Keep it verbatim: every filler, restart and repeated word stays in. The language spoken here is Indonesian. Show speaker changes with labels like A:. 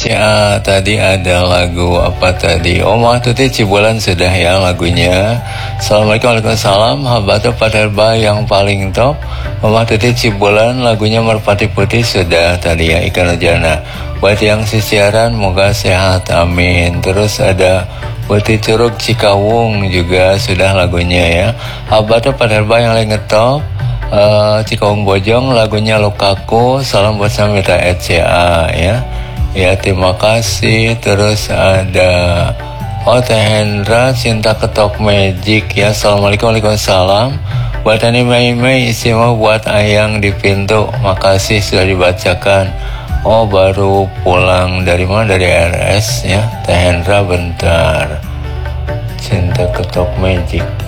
A: Ya, tadi ada lagu apa tadi? Oh, Tuti Cibulan sudah ya lagunya. Assalamualaikum Waalaikumsalam. Habato Padarba yang paling top. Mama Tuti Cibulan lagunya Merpati Putih sudah tadi ya, Ikan Nurjana. Buat yang sisiaran moga sehat, amin. Terus ada Putih Curug Cikawung juga sudah lagunya ya. Habato Padarba yang lagi ngetop. Uh, Cikawung Bojong lagunya Lukaku. Salam buat Samira E C A ya. Ya, terima kasih. Terus ada Oh Teh Hendra Cinta Ketok Magic ya. Assalamualaikum Waalaikumsalam. Buat Ani Mei Mei istimewa buat Ayang di pintu. Makasih sudah dibacakan. Oh, baru pulang dari mana? Dari R S ya. Teh Hendra bentar. Cinta Ketok Magic.